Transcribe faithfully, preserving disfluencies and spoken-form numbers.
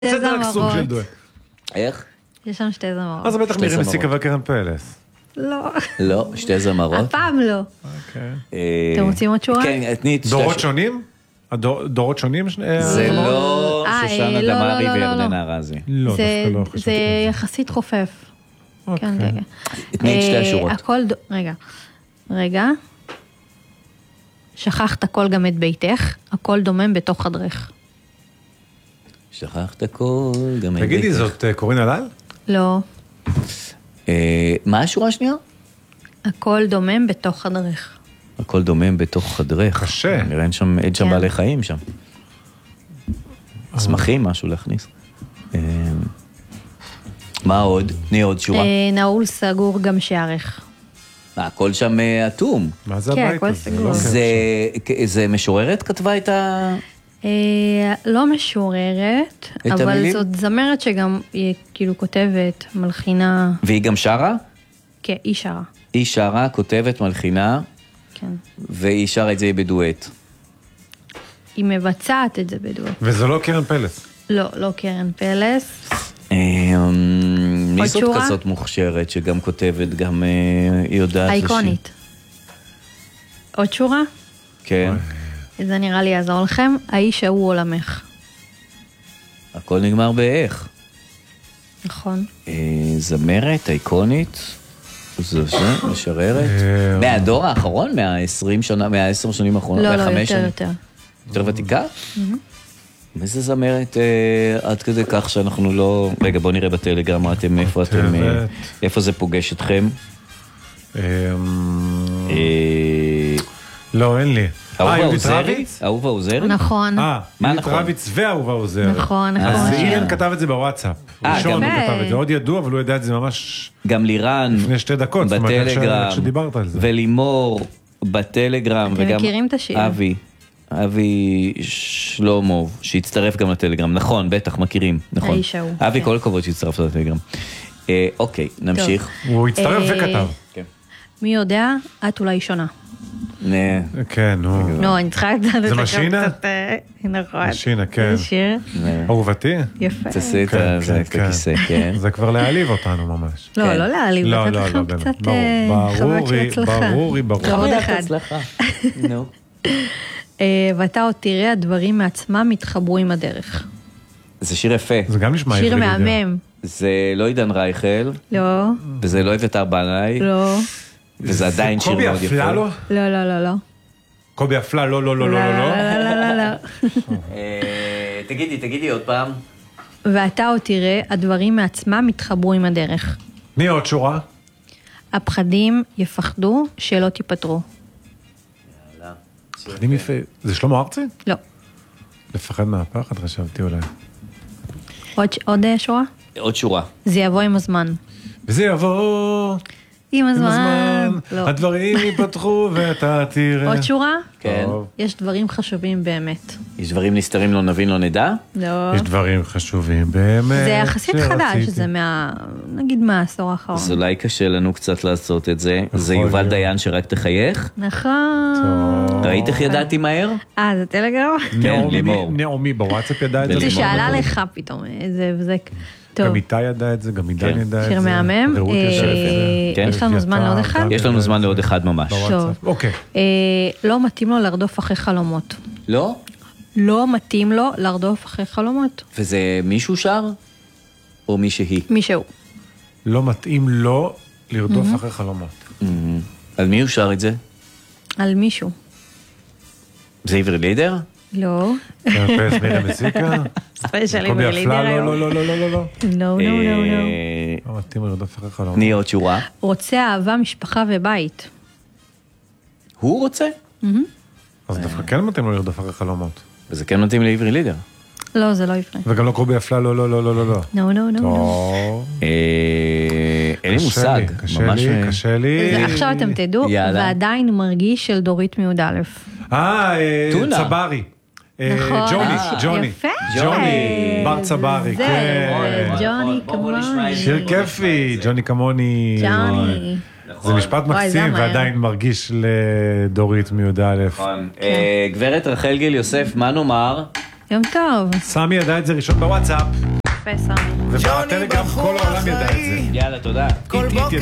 זה רק סוג של דואט. איך? יש שם שתי זמרות. אז זה בטח מירי מסיקה וקרן פלס. לא. לא, שתי זמרות. הפעם לא. אוקיי. אתם רוצים עוד שורה? כן, תני את דורות שונים? דורות שונים? זה לא אה, שושנה לא, דמארי לא, לא, וירדנה ארזי. לא, זה- דווקא לא זה חשבתי. יחסית חופף. כן, אוקיי. רגע. תני את שתי אה, השורות. הכל, ד- רגע. רגע. שכחת הכל גם את ביתך, הכל דומם בתוך חדרך. שכחת הכל, גם... את תגידי, ביתך. זאת אה, קורין הלל? לא. אה, מה השורה השנייה? הכל דומם בתוך חדרך. הכל דומם בתוך חדרך. קשה. נראה אין שם, אין שם כן. בעלי חיים שם. צמחים, משהו להכניס. אה, מה עוד? תני עוד שורה. אה, נעול סגור גם שערך. מה, הכל שם אה, אטום. מה זה כן, הבית הכל הזה? סגור. לא זה, זה משוררת כתבה את ה... אה, לא משוררת, את אבל המילים? זאת זמרת שגם היא כאילו כותבת, מלחינה, והיא גם שרה? כן, היא שרה, היא שרה, כותבת, מלחינה, כן. והיא שרה את זה בדואט. היא מבצעת את זה בדואט. וזה לא קרן פלס. לא, לא קרן פלס. אה, מי עוד זאת שורה? כזאת מוכשרת שגם כותבת, גם אה, היא יודעת... לשיר? האיקונית. עוד שורה? כן. זה נראה לי יעזור לכם. האיש ההוא עולמך. הכל נגמר באיך. נכון. אה, זמרת, איקונית, זו זה, משררת. אה, מהדור האחרון? מהעשרים שנה, מהעשר שנים האחרונות? לא, לא, מהחמש יותר, שנים? יותר. יותר ותיקה? איזה זמרת אה, עד כדי כך שאנחנו לא... רגע, בוא נראה בטלגרם, מה אתם, איפה אתם... אה, כותבת. איפה זה פוגש אתכם? אמ, אה, לא, אין לי. אהובה אה, יהודית עוזרי? רביץ? אהובה עוזרי? נכון. אה, מה יהודית נכון? רביץ ואהובה עוזר. נכון, אז נכון. אילן כתב את זה בוואטסאפ. אה, ראשון גם- הוא יפה. כתב את זה. עוד ידוע, אבל הוא ידע את זה ממש גם לירן לפני שתי דקות. זאת אומרת, איך ש- בטלגרם, איך שדיברת על זה. ולימור בטלגרם, אתם וגם מכירים את השיר? אבי, אבי שלמה, שהצטרף גם לטלגרם, נכון, בטח, מכירים, נכון. האיש ההוא, אבי, כן. כל הכבוד שהצטרף לטלגרם. אה, אוקיי, נמשיך. הוא הצטרף אה, וכתב. כן. מי יודע, את אולי שונה. נה, כן, נו. לא, אני צריכה לדעת את זה משינה? קצת, אה, נכון. משינה, כן. זה שיר נה. אהובתי? יפה. תעשי את כן, ה- זה, כן, את כן. הכיסא, כן. זה כבר להעליב אותנו ממש. לא, כן. לא להעליב, לא, לתת לא, לכם לא, באמת. קצת ברור, אה, חוויות של ברורי, הצלחה. ברורי, ברור. עוד חוויית אחד. הצלחה. נו. אה, ואתה עוד תראה, הדברים מעצמם התחברו עם הדרך. זה שיר יפה. זה גם נשמע שיר עברי גדול. מהמם. זה לא עידן רייכל, לא, וזה לא אביתר בנאי, לא, וזה עדיין שיר קובי מאוד יפה. אפללו? לא, לא, לא, לא. קובי אפללו, לא, לא, לא, לא, לא, לא. לא, לא, לא, לא. אה, תגידי, תגידי עוד פעם. ואתה עוד תראה, הדברים מעצמם התחברו עם הדרך. מי עוד שורה? הפחדים יפחדו, שלא תיפטרו. אני יפה. זה שלמה ארצי? לא. לפחד מהפחד, חשבתי אולי. עוד, עוד אה, שורה? עוד שורה. זה יבוא עם הזמן. וזה יבוא עם עם הזמן. הזמן, לא. הדברים ייפתחו ואתה תראה. עוד שורה? כן. טוב. יש דברים חשובים באמת. יש דברים נסתרים, לא נבין, לא נדע. לא. יש דברים חשובים באמת. זה יחסית חדש, שרציתי. זה מה... נגיד מהעשור האחרון. אז אולי קשה לנו קצת לעשות את זה. זה יכול יובל להיות. דיין שרק תחייך. נכון. טוב. ראית איך ידעתי מהר? אה, זה טלגרם? כן, נעמי- לימור. נעמי בוואטסאפ ידע את זה. ולימור. זה שאלה לך פתאום, זה וזה... טוב, גם איתי ידע את זה, גם עידן כן. ידע את זה. שיר מהמם. ורעות אה, ידע את זה. כן. יש לנו זמן לעוד אחד? גם יש לנו ידע זמן את לעוד זה. אחד ממש. בוואטסאפ. טוב. אוקיי. אה, לא מתאים לו לרדוף אחרי חלומות. לא? לא מתאים לו לרדוף אחרי חלומות. וזה מישהו שר? או מישהי? מישהו. לא מתאים לו לרדוף אחרי חלומות. מהמם. על מי הוא שר את זה? על מישהו. זה עברי לידר? לא. פרס מירי מסיקה. ספיישל קובי עם לידר אפללו, היום. לא, לא, לא, לא, לא, לא. לא, לא, לא, לא. אה, לא מתאים לו לרדוף אחרי חלומות. תני עוד שורה. רוצה אהבה, משפחה ובית. הוא רוצה? אז דווקא כן מתאים לו לרדוף אחרי חלומות. וזה כן מתאים לעברי לידר. לא, זה לא עברי. וגם לא קובי אפללו, לא, לא, לא, לא, לא. נו, נו, נו. טוב. אה, אין לי קשה מושג. לי, קשה ממש, לי, אה, קשה לי. זה עכשיו אתם תדעו, יאללה. ועדיין מרגיש של דורית מי"א. אה, אה, טונה. צברי. אה, נכון. ג'וני, אה, ג'וני. יפה. ג'וני, בר צברי, זה, כן. ג'וני כמוני. שיר כיפי, ג'וני כמוני. ג'וני. זה משפט וואי, זה מקסים מהר. ועדיין מרגיש לדורית מי"א. נכון. אה, גברת רחל גיל יוסף, מה נאמר? יום טוב. סמי ידע את זה ראשון בוואטסאפ. יפה, סמי. ובטלגרם כל העולם ידע את זה. יאללה, תודה. איתי